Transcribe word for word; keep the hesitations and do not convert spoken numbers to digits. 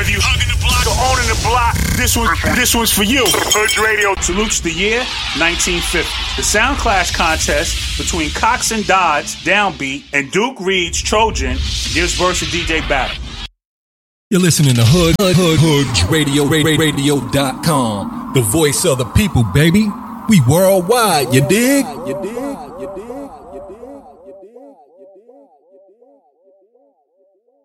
If you hugging the block or owning the block, this one, this one's for you. Hood Radio salutes the year nineteen fifty. The Sound Clash contest between Cox and Dodds, Downbeat, and Duke Reed's Trojan gives birth to D J Battle. You're listening to Hood, Hood, Hood, Hood Radio, radio dot com. The voice of the people, baby. We worldwide, you dig? You dig?